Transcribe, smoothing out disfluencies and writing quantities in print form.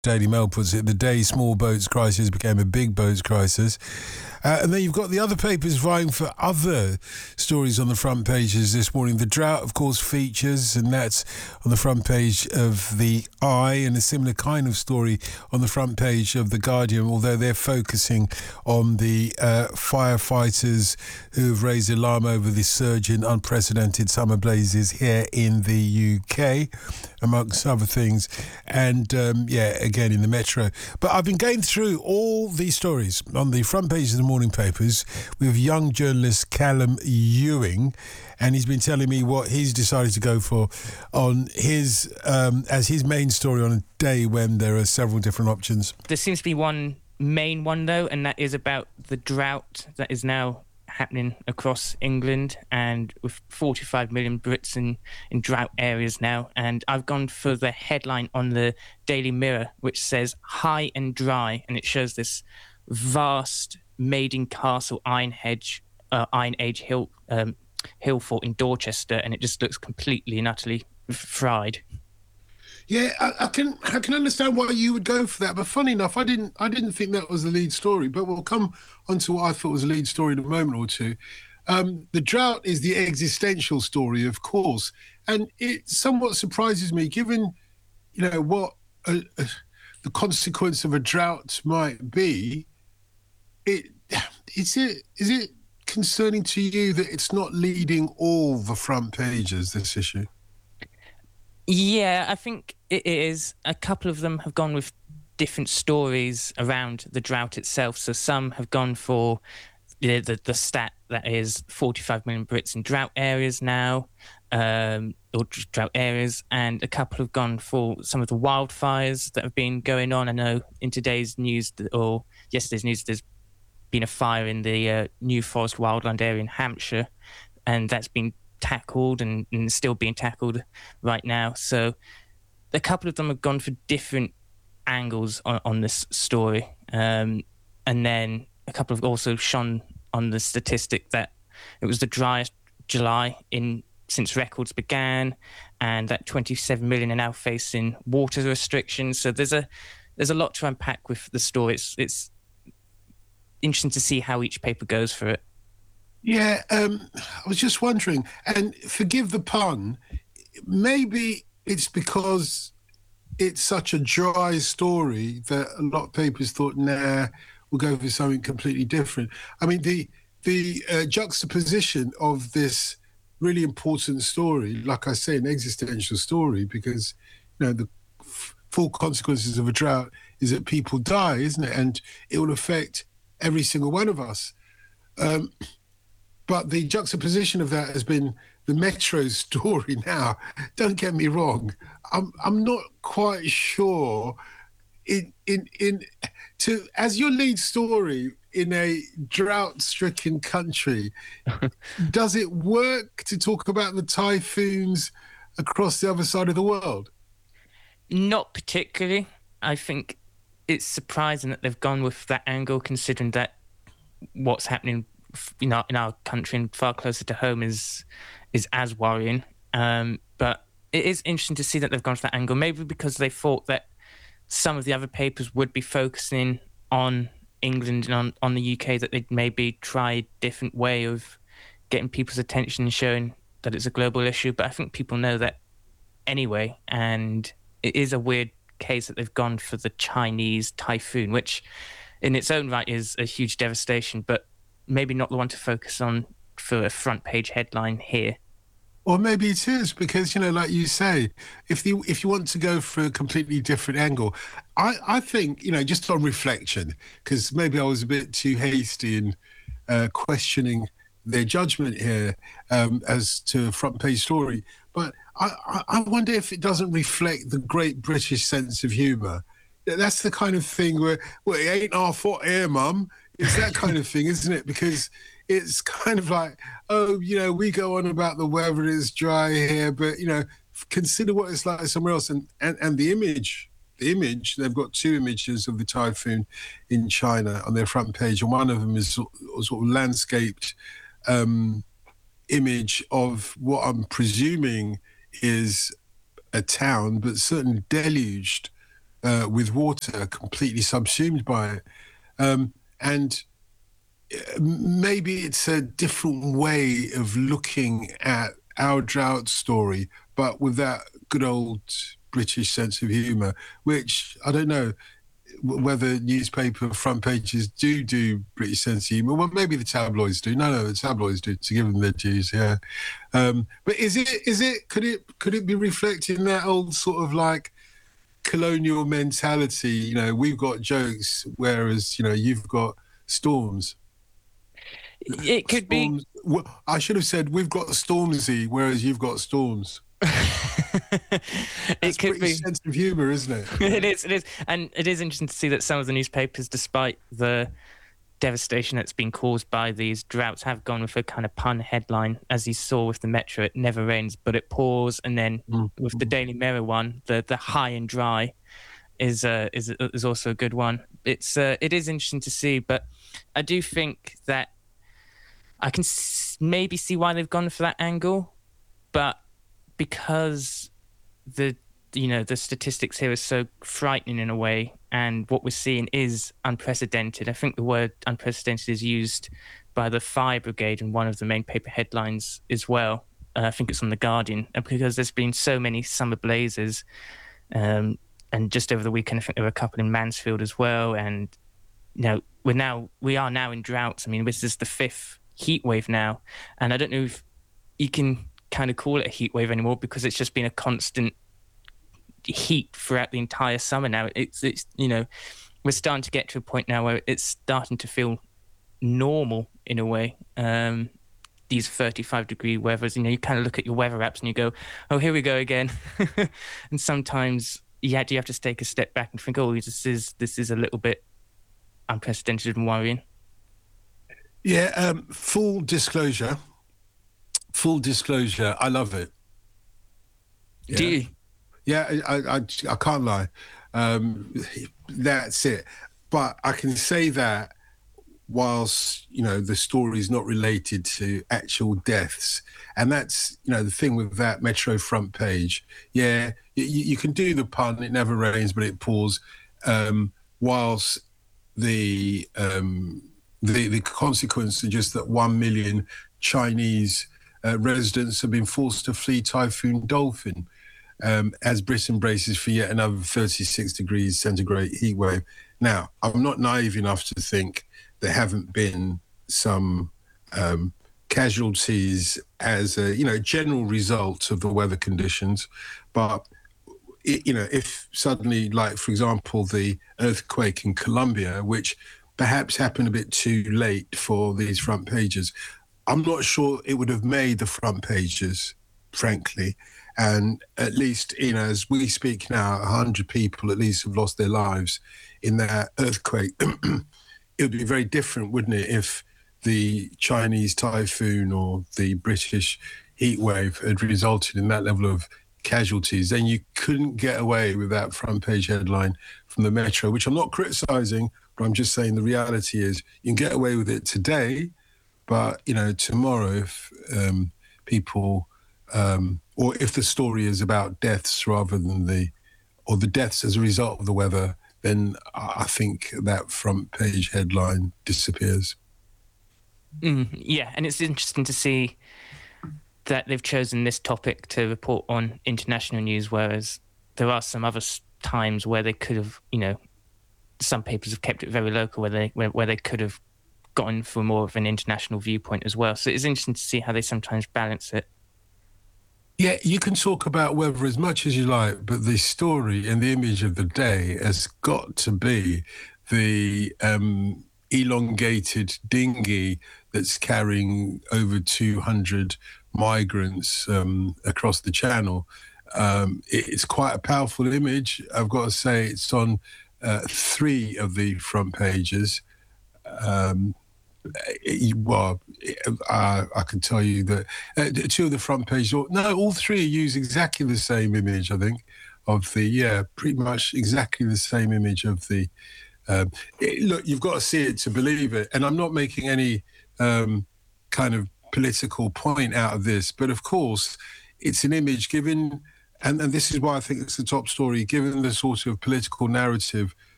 Daily Mail puts it, the day small boats crisis became a big boats crisis. And then you've got the other papers vying for other stories on the front pages this morning. The drought, of course, features, and that's on the front page of The Eye, and a similar kind of story on the front page of The Guardian, although they're focusing on the firefighters who have raised alarm over the surge in unprecedented summer blazes here in the UK, amongst other things. And, again, in the Metro. But I've been going through all these stories on the front page of the morning papers with young journalist Callum Ewing, and he's been telling me what he's decided to go for on his as his main story on a day when there are several different options. There seems to be one main one, though, and that is about the drought that is now happening across England, and with 45 million Brits in drought areas now. And I've gone for the headline on the Daily Mirror, which says high and dry, and it shows this vast Maiden Castle Iron Age hill fort in Dorchester, and it just looks completely and utterly fried. Yeah, I can understand why you would go for that, but funny enough, I didn't think that was the lead story. But we'll come on to what I thought was the lead story in a moment or two. The drought is the existential story, of course, and it somewhat surprises me, given what the consequence of a drought might be. Is it concerning to you that it's not leading all the front pages, this issue? Yeah, I think it is. A couple of them have gone with different stories around the drought itself. So some have gone for the stat that is 45 million Brits in drought areas now, or drought areas, and a couple have gone for some of the wildfires that have been going on. I know in today's news, or yesterday's news, there's been a fire in the New Forest wildland area in Hampshire, and that's been tackled and still being tackled right now. So a couple of them have gone for different angles on this story, and then a couple have also shone on the statistic that it was the driest July since records began, and that 27 million are now facing water restrictions. So there's a lot to unpack with the story. It's interesting to see how each paper goes for it. Yeah, I was just wondering, and forgive the pun, maybe it's because it's such a dry story that a lot of papers thought, nah, we'll go for something completely different. I mean, the juxtaposition of this really important story, like I say, an existential story, because, the full consequences of a drought is that people die, isn't it? And it will affect every single one of us. But the juxtaposition of that has been the Metro story now. Don't get me wrong. I'm not quite sure as your lead story in a drought-stricken country, does it work to talk about the typhoons across the other side of the world? Not particularly. I think it's surprising that they've gone with that angle, considering that what's happening in our country and far closer to home is as worrying. But it is interesting to see that they've gone for that angle, maybe because they thought that some of the other papers would be focusing on England and on the UK, that they'd maybe try a different way of getting people's attention and showing that it's a global issue. But I think people know that anyway, and it is a weird case that they've gone for the Chinese typhoon, which in its own right is a huge devastation, but maybe not the one to focus on for a front page headline here. Or maybe it is, because, like you say, if you want to go for a completely different angle, I think, just on reflection, because maybe I was a bit too hasty in questioning their judgment here as to a front page story, but I wonder if it doesn't reflect the great British sense of humour. That's the kind of thing where, well, it ain't our fault here, Mum. It's that kind of thing, isn't it? Because it's kind of like, we go on about the weather is dry here, but, consider what it's like somewhere else. And the image, they've got two images of the typhoon in China on their front page. And one of them is sort of landscaped image of what I'm presuming is a town, but certainly deluged with water, completely subsumed by it. And maybe it's a different way of looking at our drought story, but with that good old British sense of humour, which I don't know whether newspaper front pages do British sense of humour. Well, maybe the tabloids do. No, the tabloids do, to give them their dues. Yeah, but could it be reflecting that old sort of like colonial mentality? You know, we've got jokes, whereas you've got storms. It could storms, be. Well, I should have said we've got Stormzy, whereas you've got storms. It could be sense of humour, isn't it? It is, and it is interesting to see that some of the newspapers, despite the devastation that's been caused by these droughts, have gone with a kind of pun headline, as you saw with the Metro. It never rains, but it pours, and then with the Daily Mirror one, the high and dry is also a good one. It is interesting to see, but I do think that I can maybe see why they've gone for that angle, but because the statistics here are so frightening in a way, and what we're seeing is unprecedented. I think the word unprecedented is used by the Fire Brigade in one of the main paper headlines as well. I think it's on The Guardian, because there's been so many summer blazes, and just over the weekend I think there were a couple in Mansfield as well, and we are now in droughts. I mean, this is the 5th heat wave now, and I don't know if you can kind of call it a heat wave anymore, because it's just been a constant heat throughout the entire summer now. It's we're starting to get to a point now where it's starting to feel normal in a way. These 35-degree weathers, you kind of look at your weather apps and you go, oh, here we go again. And sometimes you have to take a step back and think, oh, this is a little bit unprecedented and worrying. Yeah, full disclosure, I love it. Yeah. Do you? Yeah, I can't lie. That's it. But I can say that whilst, the story is not related to actual deaths. And that's, the thing with that Metro front page. Yeah, you can do the pun, it never rains, but it pours, whilst the consequence is just that 1 million Chinese residents have been forced to flee Typhoon Dolphin, as Britain braces for yet another 36 degrees centigrade heat wave. Now, I'm not naive enough to think there haven't been some casualties as a general result of the weather conditions, but if suddenly, like for example, the earthquake in Colombia, which perhaps happened a bit too late for these front pages, I'm not sure it would have made the front pages, frankly. And at least, as we speak now, 100 people at least have lost their lives in that earthquake. It would be very different, wouldn't it, if the Chinese typhoon or the British heat wave had resulted in that level of casualties. Then you couldn't get away with that front page headline from the Metro, which I'm not criticising, but I'm just saying the reality is you can get away with it today, but, tomorrow if people... or if the story is about deaths rather than the deaths as a result of the weather, then I think that front page headline disappears. Yeah, and it's interesting to see that they've chosen this topic to report on international news, whereas there are some other times where they could have, some papers have kept it very local, where they could have gotten for more of an international viewpoint as well. So it's interesting to see how they sometimes balance it. Yeah, you can talk about weather as much as you like, but the story and the image of the day has got to be the elongated dinghy that's carrying over 200 migrants across the channel. It's quite a powerful image. I've got to say it's on 3 of the front pages. I can tell you that 2 of the front pages, all 3 use exactly the same image, I think, pretty much exactly the same image of the... look, you've got to see it to believe it. And I'm not making any kind of political point out of this, but of course, it's an image given And this is why I think it's the top story, given the sort of political narrative